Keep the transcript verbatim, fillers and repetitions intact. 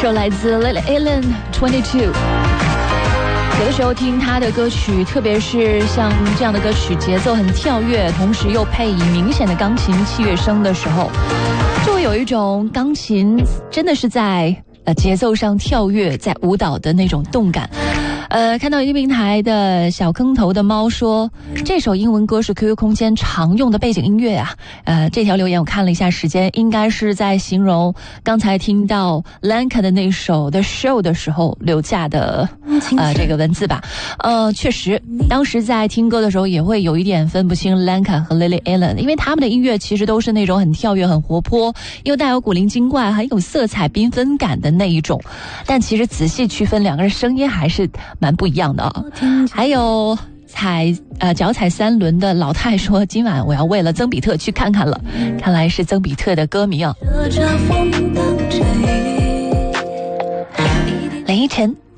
首来自 Lily Allen Twenty Two。有的时候听他的歌曲，特别是像这样的歌曲，节奏很跳跃，同时又配以明显的钢琴器乐声的时候，就会有一种钢琴真的是在呃节奏上跳跃，在舞蹈的那种动感。呃，看到一个平台的小坑头的猫说，这首英文歌是 Q Q 空间常用的背景音乐啊。呃，这条留言我看了一下时间，应该是在形容刚才听到 Lanka 的那首的 Show 的时候留下的呃这个文字吧。呃，确实，当时在听歌的时候也会有一点分不清 Lanka 和 Lily Allen， 因为他们的音乐其实都是那种很跳跃、很活泼，又带有古灵精怪、很有色彩缤纷感的那一种。但其实仔细区分，两个人声音还是蛮不一样的啊。还有踩呃脚踩三轮的老太说，今晚我要为了曾比特去看看了，看来是曾比特的歌迷啊。凌晨